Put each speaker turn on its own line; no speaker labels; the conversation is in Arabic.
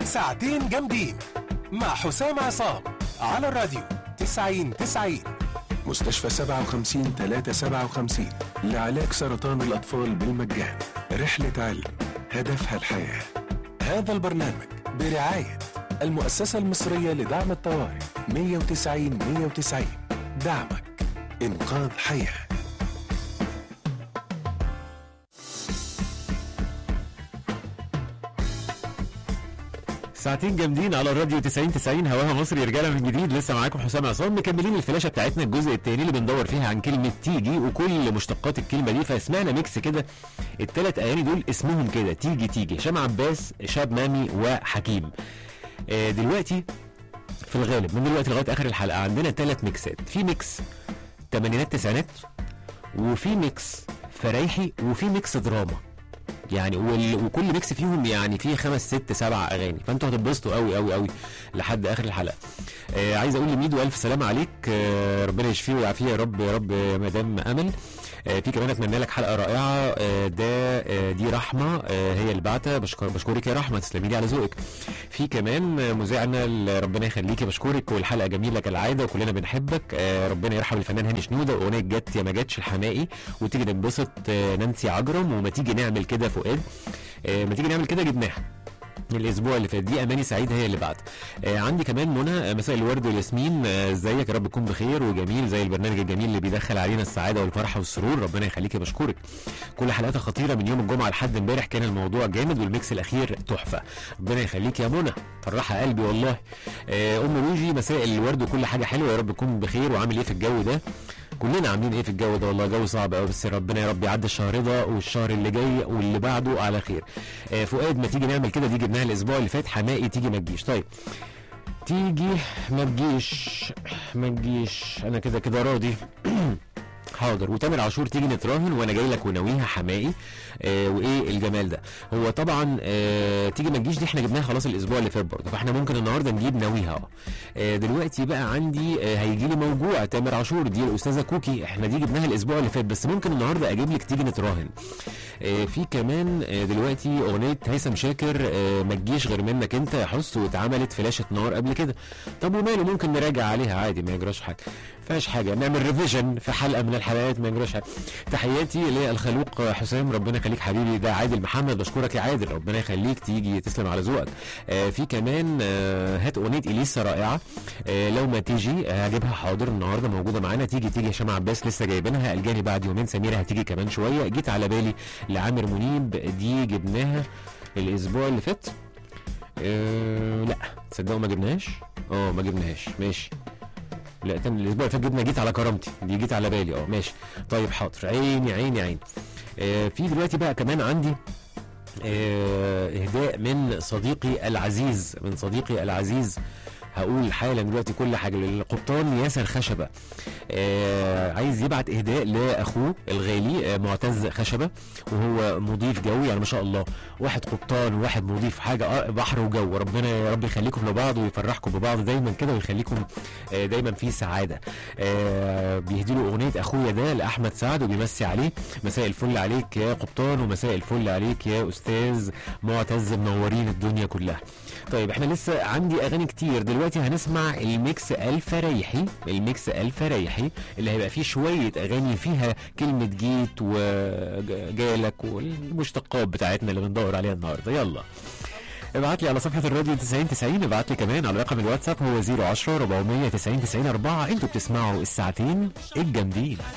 ساعتين جامدين مع حسام عصام على الراديو 90-90. مستشفى 57-357 لعلاج سرطان الأطفال بالمجان. رحلة علم هدفها الحياة. هذا البرنامج برعاية المؤسسة المصرية لدعم الطوارئ 190-190. دعمك إنقاذ حياة.
ساعتين جامدين على الراديو 90-90 هواها مصري. رجاله من جديد لسه معاكم حسام عصام، مكملين الفلاشه بتاعتنا الجزء الثاني اللي بندور فيها عن كلمه تيجي وكل مشتقات الكلمه دي. فسمعنا ميكس كده، الثلاث اغاني دول اسمهم كده تيجي تيجي، هشام عباس، شاب مامي، وحكيم. دلوقتي في الغالب من دلوقتي لغايه اخر الحلقه عندنا ثلاث ميكسات. في ميكس تمانينات تسعينات، وفي ميكس فرايحي، وفي ميكس دراما يعني، وكل ميكس فيهم يعني فيه 5-6-7 اغاني، فانتوا هتنبسطوا قوي قوي قوي لحد اخر الحلقه. عايز اقول لميدو الف سلامه عليك، ربنا يشفيه ويعافيه يا رب يا رب يا مدام امل. في كمان اتمنى لك حلقه رائعه. دي رحمه هي اللي بعتها، بشكرك يا رحمه، تسلمي لي على ذوقك. في كمان مذيعنا ربنا يخليكي، بشكرك، والحلقه جميله كالعاده وكلنا بنحبك. ربنا يرحم الفنان هاني شنوده، واغنيه جت يا ما جاتش الحمائي، وتيجي ننبسط نانسي عجرم، وما تيجي نعمل كده فؤاد. ما تيجي نعمل كده جبناها الاسبوع اللي فات. دي اماني سعيد هي اللي بعد. عندي كمان منى، مساء الورد والياسمين، ازيك يا رب تكون بخير وجميل زي البرنامج الجميل اللي بيدخل علينا السعاده والفرحه والسرور، ربنا يخليكي، بشكرك. كل حلقات خطيره من يوم الجمعه لحد امبارح، كان الموضوع جامد والميكس الاخير تحفه، ربنا يخليكي يا منى، فرحها قلبي والله. ام روجي، مساء الورد وكل حاجه حلوه، يا رب تكون بخير. وعامل ايه في الجو ده؟ كلنا عاملين ايه في الجو ده؟ والله جو صعب قوي، بس ربنا يا رب يعدي الشهر ده والشهر اللي جاي واللي بعده على خير. فؤاد، ما تيجي نعمل كده، دي جبناها الاسبوع اللي فات. حمائي، تيجي ما تجيش. طيب تيجي ما تجيش ما تجيش، انا كده كده راضي. حاضر. وتامر عاشور، تيجي نتراهن وانا جاي لك وناويها حمائي. وايه الجمال ده؟ هو طبعا تيجي ما تجيش دي احنا جبناها خلاص الاسبوع اللي فات برضه، فاحنا ممكن النهارده نجيب ناويها. دلوقتي بقى عندي هيجي لي موجوع تامر عاشور، دي الاستاذه كوكي، احنا دي جبناها الاسبوع اللي فات، بس ممكن النهارده اجيب لك تيجي نتراهن. في كمان دلوقتي اغنيه هيثم شاكر، ما تجيش غير منك انت يا حس، واتعملت فلاشه نار قبل كده. طب وماله، ممكن نراجع عليها عادي، ما يجراش حاجه، فيهاش حاجه، نعمل ريفيجن في حلقه من الحلقات، ما يجراش حاجه. تحياتي للخلوق حسام، ربنا يخليك حبيبي. ده عادل محمد، بشكرك يا عادل، ربنا يخليك، تيجي تسلم على ذوقك. في كمان هات اغنيه اليسا رائعه، لو ما تيجي هجيبها حاضر النهارده، موجوده معانا. تيجي هشام عباس لسه جايبينها، الجاني بعد يومين، سميره هتيجي كمان شويه. جيت على بالي لعامر منيب، دي جبناها الاسبوع اللي فات. لا تصدقوا ما جبناهاش، ما جبناهاش، ماشي. لا تاني الاسبوع اللي فات جبنا جيت على كرامتي، دي جيت على بالي، ماشي. طيب حاضر، عيني عيني عيني. في دلوقتي بقى كمان عندي اهداء من صديقي العزيز، هقول حالا دلوقتي كل حاجه. للقبطان ياسر خشبه، عايز يبعت اهداء لاخوه الغالي معتز خشبه، وهو مضيف جوي يعني ما شاء الله، واحد قبطان وواحد مضيف، حاجه بحر وجو. ربنا يا رب يخليكم لبعض ويفرحكم ببعض دايما كده، ويخليكم دايما في سعاده. بيهدي له اغنيه اخويا ده لاحمد سعد، وبيمسي عليه. مساء الفل عليك يا قبطان، ومساء الفل عليك يا استاذ معتز، منورين الدنيا كلها. طيب احنا لسه عندي اغاني كتير. دلوقتي هنسمع الميكس الفرايحي اللي هيبقى فيه شويه اغاني فيها كلمه جيت وجالك والمشتقات بتاعتنا اللي بندور عليها النهارده. يلا ابعت لي على صفحه الراديو 90-90، ابعت لي كمان على رقم الواتساب، هو 010 490 90 4. انتوا بتسمعوا الساعتين الجامدين.